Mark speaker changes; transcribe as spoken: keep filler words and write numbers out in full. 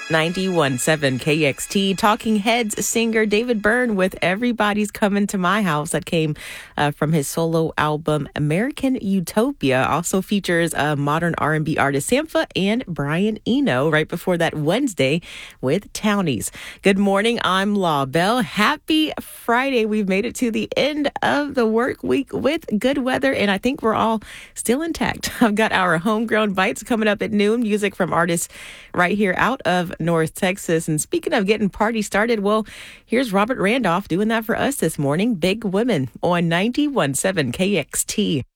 Speaker 1: ninety-one point seven K X T. Talking Heads singer David Byrne with Everybody's Coming to My House. That came uh, from his solo album American Utopia. Also features uh, modern R and B artist Sampha and Brian Eno. Right before that, Wednesday with Townies. Good morning. I'm Law Bell. Happy Friday. We've made it to the end of the work week with good weather, and I think we're all still intact. I've got our homegrown bites coming up at noon. Music from artists right here out of North Texas. And speaking of getting party started, well, here's Robert Randolph doing that for us this morning. Big Women on ninety-one point seven K X T.